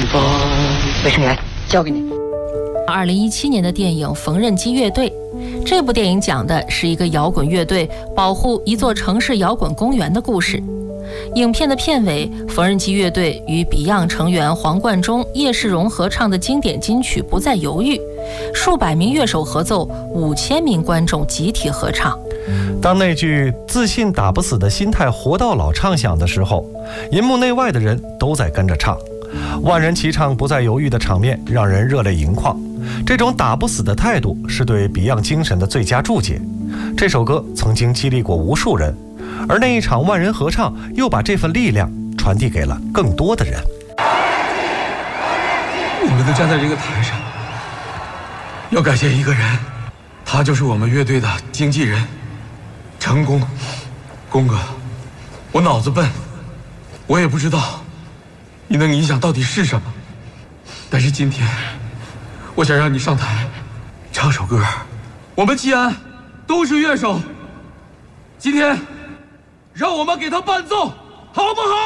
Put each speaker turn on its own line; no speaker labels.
波，卫生员交给你。
2017年的电影《缝纫机乐队》，这部电影讲的是一个摇滚乐队保护一座城市摇滚公园的故事。影片的片尾，缝纫机乐队与 Beyond 成员黄贯中、叶世荣合唱的经典金曲《不再犹豫》，数百名乐手合奏，5000名观众集体合唱。
当那句自信打不死的心态活到老唱响的时候，银幕内外的人都在跟着唱，万人齐唱不再犹豫的场面让人热泪盈眶。这种打不死的态度是对 Beyond 精神的最佳注解。这首歌曾经激励过无数人，而那一场万人合唱又把这份力量传递给了更多的人。
我们都站在这个台上，要感谢一个人，他就是我们乐队的经纪人成功。公哥，我脑子笨，我也不知道你的理想到底是什么，但是今天我想让你上台唱首歌。我们季安都是乐手，今天让我们给他伴奏，好不好？